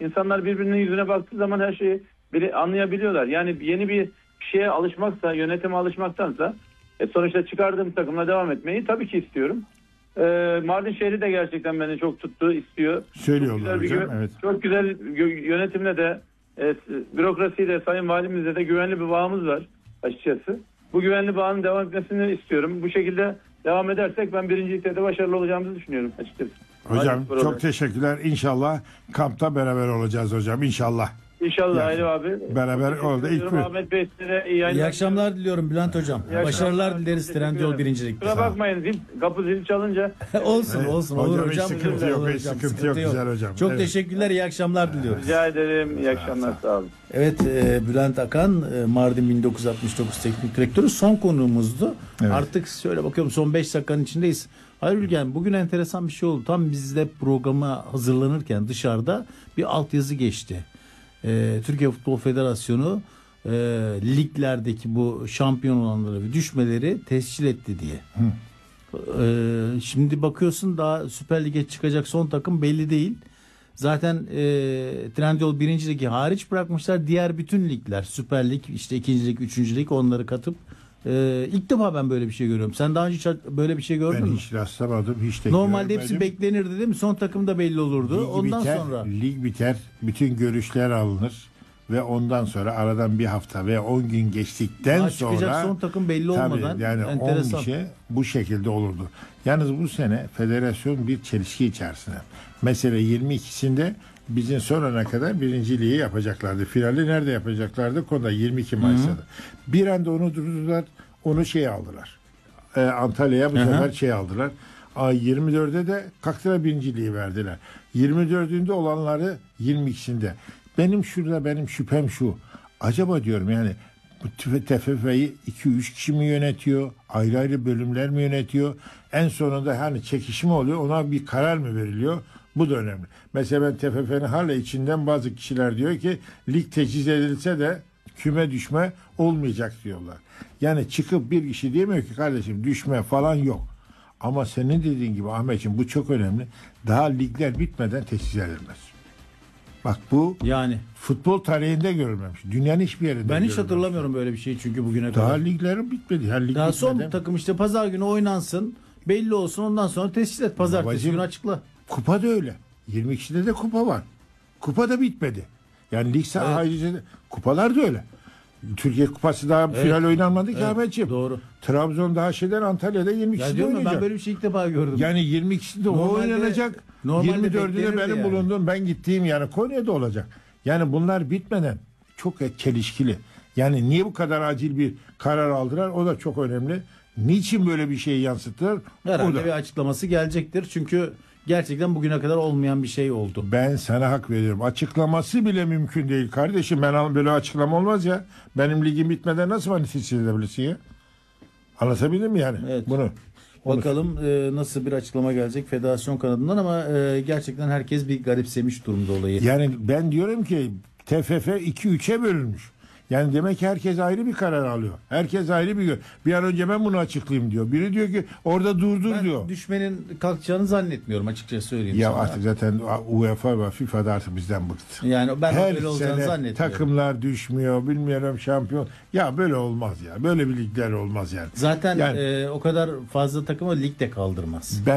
İnsanlar birbirinin yüzüne baktığı zaman her şeyi anlayabiliyorlar. Yani yeni bir şeye alışmaksa, yönetime alışmaktansa sonuçta çıkardığım takımla devam etmeyi tabii ki istiyorum. Mardin şehri de gerçekten beni çok tuttu, istiyor. Söylüyorlar hocam, evet. Çok güzel yönetimle de bürokrasiyle, sayın valimizle de güvenli bir bağımız var açıkçası. Bu güvenli bağın devam etmesini istiyorum. Bu şekilde devam edersek ben birinci ligde başarılı olacağımızı düşünüyorum açıkçası. Hocam çok teşekkürler. İnşallah kampta beraber olacağız hocam. İnşallah. İnşallah Aydın abi. Beraber orada ilk Ahmet Bey size iyi akşamlar diliyorum Bülent Hocam. Başarılar dileriz Trendyol birincilikte. Kusura bakmayın kapı zil çalınca. olsun olur hocam. Sıkıntı yok. Sıkıntı yok. Güzel hocam. Çok teşekkürler. İyi akşamlar diliyoruz. Rica ederim. İyi akşamlar. Sağ olun. Evet, Bülent Akan, Mardin 1969 Teknik Direktörü son konuğumuzdu. Evet. Artık şöyle bakıyorum, son 5 dakikanın içindeyiz. Hayır Ülgen, bugün enteresan bir şey oldu. Tam biz de programa hazırlanırken dışarıda bir altyazı geçti. Türkiye Futbol Federasyonu liglerdeki bu şampiyon olanları ve düşmeleri tescil etti diye. Şimdi bakıyorsun daha Süper Lig'e çıkacak son takım belli değil. Zaten Trendyol 1. Ligi hariç bırakmışlar. Diğer bütün ligler, Süper Lig, işte 2. Lig, 3. Lig, onları katıp ilk defa ben böyle bir şey görüyorum. Sen daha önce hiç böyle bir şey gördün mü? Ben hiç rastlamadım. Hiç de normalde hepsi beklenirdi değil mi? Son takım da belli olurdu. Ondan sonra lig biter, bütün görüşler alınır ve ondan sonra aradan bir hafta ve 10 gün geçtikten sonra çıkacak son takım belli olmadan yani enteresan. 10 şey bu şekilde olurdu. Yalnız bu sene federasyon bir çelişki içerisinde. Mesela 22'sinde bizim sonrana kadar birinciliği yapacaklardı. Finali nerede yapacaklardı? Konuda 22 Mayıs'ta. Bir anda onu durdular. Onu aldılar. Antalya'ya bu sefer aldılar. 24'de de kalktıra birinciliği verdiler. 24'ünde olanları 22'sinde. Benim şüphem şu. Acaba diyorum yani bu TFF'yi 2-3 kişi mi yönetiyor? Ayrı ayrı bölümler mi yönetiyor? En sonunda hani çekişme oluyor. Ona bir karar mı veriliyor? Bu da önemli. Mesela ben TFF'nin hala içinden bazı kişiler diyor ki lig teciz edilse de küme düşme olmayacak diyorlar. Yani çıkıp bir kişi diyemiyor ki kardeşim düşme falan yok. Ama senin dediğin gibi Ahmetciğim bu çok önemli. Daha ligler bitmeden teciz edilmez. Bak bu yani futbol tarihinde görülmemiş. Dünyanın hiçbir yerinde ben hiç hatırlamıyorum böyle bir şey çünkü bugüne kadar. Daha liglerin bitmedi. Her lig daha bitmeden. son takım işte pazar günü oynansın. Belli olsun, ondan sonra tescil et. Pazartesi günü açıkla. Kupa da öyle. 22'de de kupa var. Kupa da bitmedi. Yani lig ayrıca kupalar da öyle. Türkiye Kupası daha final oynanmadı ki Ahmetciğim. Doğru. Trabzon daha Antalya'da 22'sinde oynayacak. Ben böyle bir şey ilk defa gördüm. Yani 22'sinde o oynanacak. 24'ünde benim bulunduğum, ben gittiğim yani Konya'da olacak. Yani bunlar bitmeden çok çelişkili. Yani niye bu kadar acil bir karar aldılar? O da çok önemli. Niçin böyle bir şeyi yansıttılar? Herhalde bir açıklaması gelecektir. Çünkü gerçekten bugüne kadar olmayan bir şey oldu. Ben sana hak veriyorum. Açıklaması bile mümkün değil kardeşim. Böyle açıklama olmaz ya. Benim ligim bitmeden nasıl bana tescil edebilirsin ya? Anlatabildim mi yani? Evet. Bunu. Bakalım nasıl bir açıklama gelecek federasyon kanadından ama gerçekten herkes bir garipsemiş durumda olayı. Yani ben diyorum ki TFF 2-3'e bölünmüş. Yani demek ki herkes ayrı bir karar alıyor. Herkes ayrı bir an önce ben bunu açıklayayım diyor. Biri diyor ki orada durdur diyor. Ben düşmenin kalkacağını zannetmiyorum açıkçası söyleyeyim ya sana. Artık zaten UEFA ve FIFA da artık bizden bıktı. Yani ben her öyle olacağını zannetmiyorum. Takımlar düşmüyor, bilmiyorum şampiyon. Ya böyle olmaz ya. Böyle bir ligler olmaz yani. Zaten o kadar fazla takımı ligde kaldırmaz.